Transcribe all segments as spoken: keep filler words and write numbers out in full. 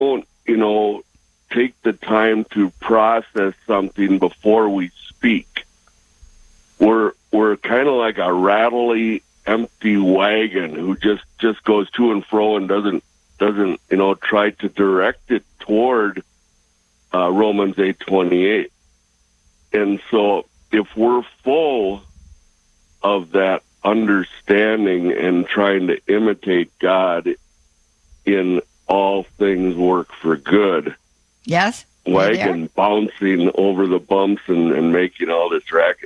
don't, you know, take the time to process something before we speak. We're we're kind of like a rattly, empty wagon who just, just goes to and fro and doesn't doesn't you know try to direct it toward uh, Romans eight twenty-eight. And so, if we're full of that understanding and trying to imitate God in all things work for good. Yes. Wagon bouncing over the bumps and, and making all this racket.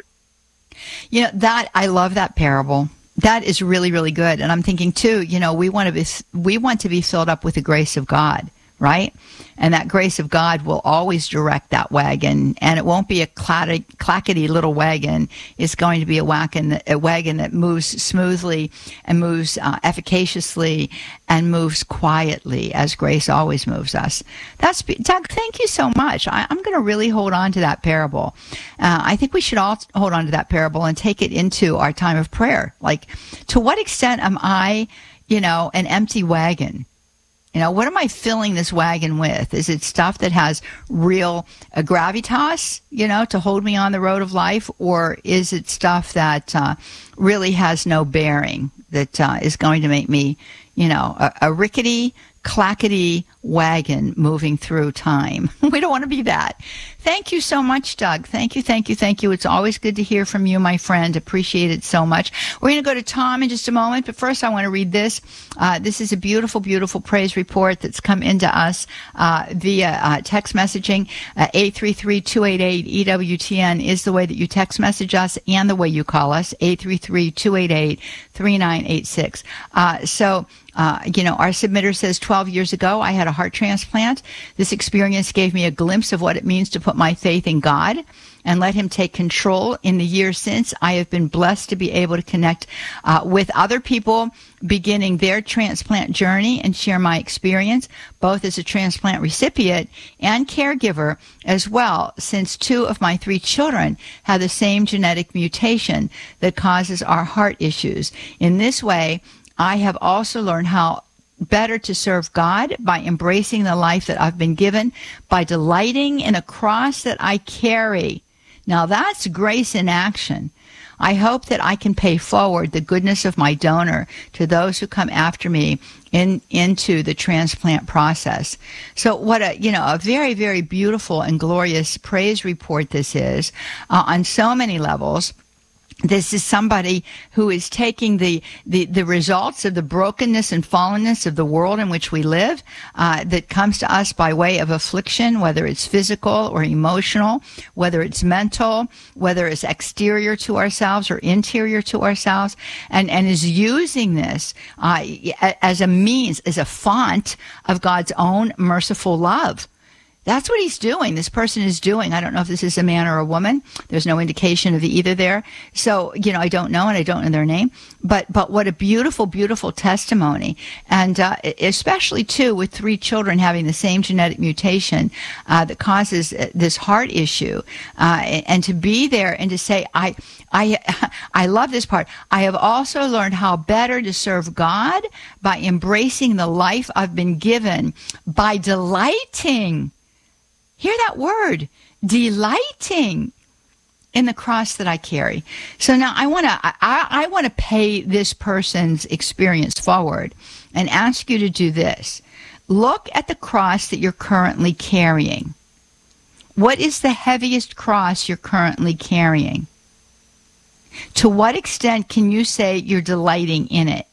You know, that, I love that parable. That is really, really good. And I'm thinking too, you know, we want to be, we want to be filled up with the grace of God, right? And that grace of God will always direct that wagon, and it won't be a clackety, clackety little wagon. It's going to be a wagon that, a wagon that moves smoothly and moves uh, efficaciously and moves quietly, as grace always moves us. That's Doug. Thank you so much. I, I'm going to really hold on to that parable. Uh, I think we should all hold on to that parable and take it into our time of prayer. Like, to what extent am I, you know, an empty wagon? You know, what am I filling this wagon with? Is it stuff that has real uh, gravitas, you know, to hold me on the road of life? Or is it stuff that uh, really has no bearing, that uh, is going to make me, you know, a, a rickety, clackety wagon moving through time? We don't want to be that. Thank you so much, Doug. Thank you, thank you, thank you. It's always good to hear from you, my friend. Appreciate it so much. We're going to go to Tom in just a moment, but first I want to read this. Uh, this is a beautiful, beautiful praise report that's come into us uh, via uh, text messaging. Uh, eight three three, two eight eight, E W T N is the way that you text message us and the way you call us, eight three three, two eight eight, three nine eight six. Uh, so, uh, you know, our submitter says, twelve years ago, I had a heart transplant. This experience gave me a glimpse of what it means to put my faith in God and let him take control. In the years since, I have been blessed to be able to connect uh, with other people beginning their transplant journey and share my experience, both as a transplant recipient and caregiver as well, since two of my three children have the same genetic mutation that causes our heart issues. In this way, I have also learned how better to serve God by embracing the life that I've been given, by delighting in a cross that I carry. Now that's grace in action. I hope that I can pay forward the goodness of my donor to those who come after me in into the transplant process. So what a, you know, a very, very beautiful and glorious praise report this is uh, on so many levels. This is somebody who is taking the, the, the results of the brokenness and fallenness of the world in which we live, uh, that comes to us by way of affliction, whether it's physical or emotional, whether it's mental, whether it's exterior to ourselves or interior to ourselves, and, and is using this uh, as a means, as a font of God's own merciful love. That's what he's doing. This person is doing. I don't know if this is a man or a woman. There's no indication of either there. So, you know, I don't know, and I don't know their name. But, but what a beautiful, beautiful testimony. And, uh, especially too, with three children having the same genetic mutation, uh, that causes this heart issue. Uh, and to be there and to say, I, I, I love this part. I have also learned how better to serve God by embracing the life I've been given, by delighting. Hear that word, delighting in the cross that I carry. So now I want to I, I want to pay this person's experience forward and ask you to do this. Look at the cross that you're currently carrying. What is the heaviest cross you're currently carrying? To what extent can you say you're delighting in it?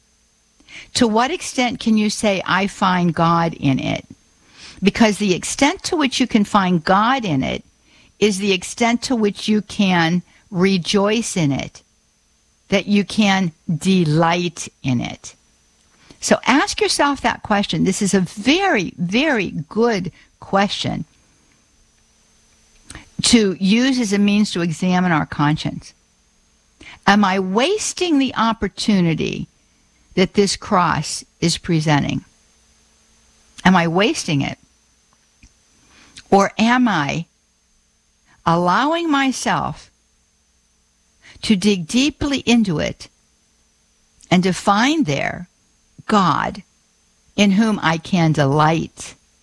To what extent can you say, I find God in it? Because the extent to which you can find God in it is the extent to which you can rejoice in it, that you can delight in it. So ask yourself that question. This is a very, very good question to use as a means to examine our conscience. Am I wasting the opportunity that this cross is presenting? Am I wasting it? Or am I allowing myself to dig deeply into it and to find there God in whom I can delight?